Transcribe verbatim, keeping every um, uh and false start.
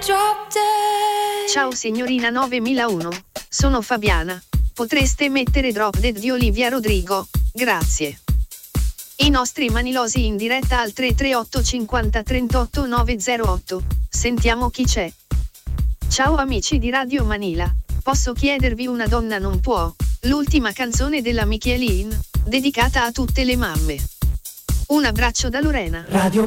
Ciao signorina novemilauno, sono Fabiana. Potreste mettere Drop Dead di Olivia Rodrigo, grazie. I nostri manilosi in diretta al tre tre otto cinquanta trentotto nove zero otto. Sentiamo chi c'è. Ciao amici di Radio Manila, posso chiedervi Una donna non può, l'ultima canzone della Michelin, dedicata a tutte le mamme. Un abbraccio da Lorena. Radio